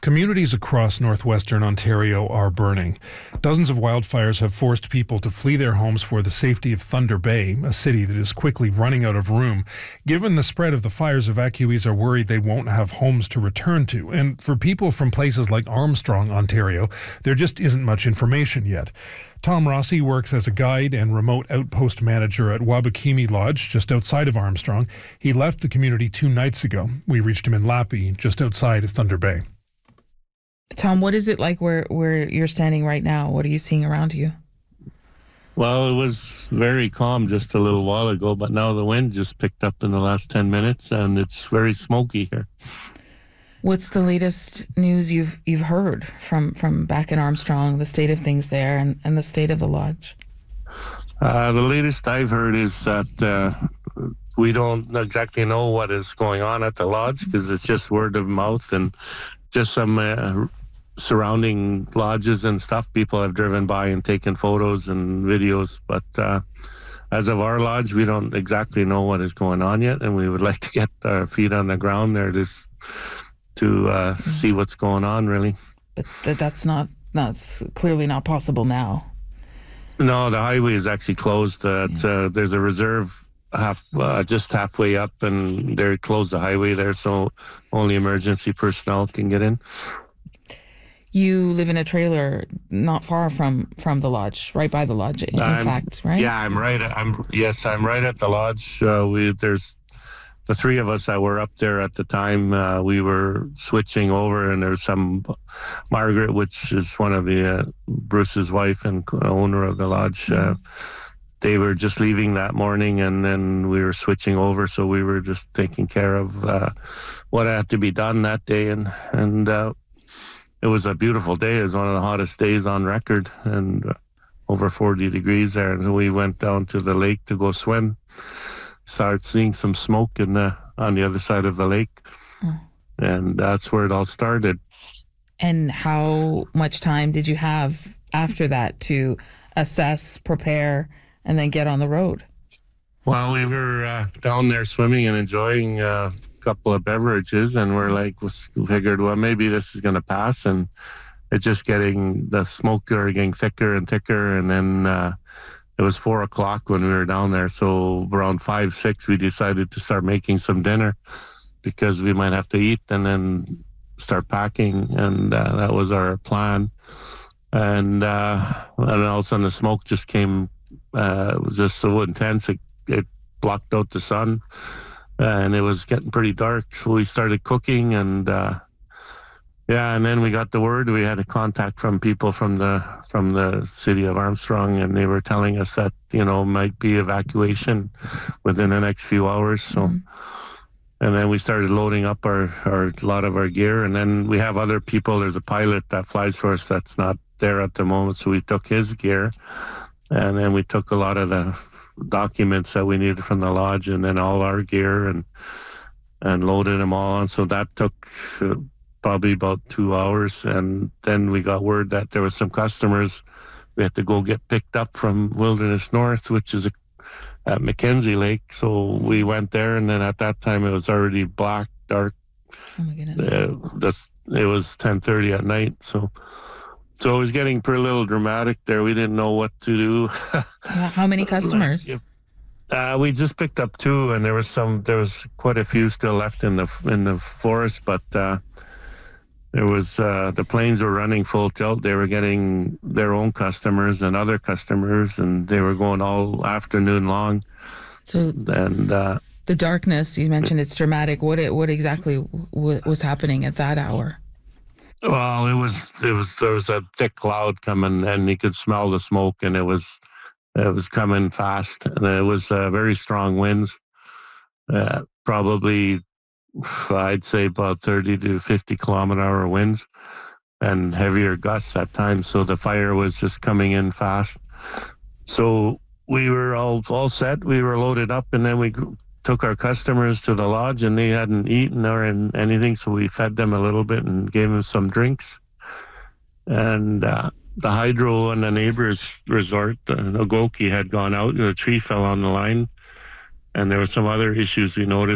Communities across northwestern Ontario are burning. Dozens of wildfires have forced people to flee their homes for the safety of Thunder Bay, a city that is quickly running out of room. Given the spread of the fires, evacuees are worried they won't have homes to return to. And for people from places like Armstrong, Ontario, there just isn't much information yet. Tom Rossi works as a guide and remote outpost manager at Wabakimi Lodge, just outside of Armstrong. He left the community 2 nights ago. We reached him in Lappy, just outside of Thunder Bay. Tom, what is it like where you're standing right now? What are you seeing around you? Well, it was very calm just a little while ago, but now the wind just picked up in the last 10 minutes, and it's very smoky here. What's the latest news you've heard from back in Armstrong, the state of things there, and the state of the lodge? The latest I've heard is that we don't exactly know what is going on at the lodge because it's just word of mouth and just some surrounding lodges and stuff. People have driven by and taken photos and videos, but as of our lodge, we don't exactly know what is going on yet, and we would like to get our feet on the ground there to see what's going on, really. But that's clearly not possible now. No, the highway is actually closed. There's a reserve just halfway up, and they closed the highway there, so only emergency personnel can get in. You live in a trailer not far from the lodge, right by the lodge, in fact, right? Yeah, I'm right at the lodge. There's the 3 of us that were up there at the time. We were switching over, and there's some Margaret, which is one of the Bruce's wife and owner of the lodge. They were just leaving that morning, and then we were switching over, so we were just taking care of what had to be done that day, and it was a beautiful day. It was one of the hottest days on record, and over 40 degrees there. And we went down to the lake to go swim. Started seeing some smoke on the other side of the lake, and that's where it all started. And how much time did you have after that to assess, prepare, and then get on the road? Well, we were down there swimming and enjoying a couple of beverages, and we figured, well, maybe this is going to pass, and it's just the smoke getting thicker and thicker, and then it was 4:00 when we were down there, so around 5, 6, we decided to start making some dinner because we might have to eat and then start packing, and that was our plan. And all of a sudden the smoke just came, it was just so intense, it blocked out the sun, and it was getting pretty dark, so we started cooking, and and then we got the word. We had a contact from people from the city of Armstrong, and they were telling us that, might be evacuation within the next few hours. So, and then we started loading up a lot of our gear, and then we have other people. There's a pilot that flies for us that's not there at the moment, so we took his gear, and then we took a lot of the documents that we needed from the lodge, and then all our gear, and loaded them all on. So that took probably about 2 hours, and then we got word that there was some customers we had to go get picked up from Wilderness North, which is at Mackenzie Lake. So we went there, and then at that time it was already black, dark. Oh my goodness! It was 10:30 at night, so it was getting pretty little dramatic there. We didn't know what to do. Yeah, how many customers? We just picked up 2, and there was quite a few still left in the forest, but there was the planes were running full tilt. They were getting their own customers and other customers, and they were going all afternoon long. So the darkness, you mentioned it's dramatic. What exactly was happening at that hour? Well, there was a thick cloud coming, and you could smell the smoke, and it was coming fast, and it was very strong winds, probably I'd say about 30 to 50 kilometer-hour winds, and heavier gusts at times. So the fire was just coming in fast. So we were all set. We were loaded up, and then we took our customers to the lodge, and they hadn't eaten or anything, so we fed them a little bit and gave them some drinks. And the hydro on the neighbor's resort, Ogoki, had gone out, and a tree fell on the line, and there were some other issues we noticed.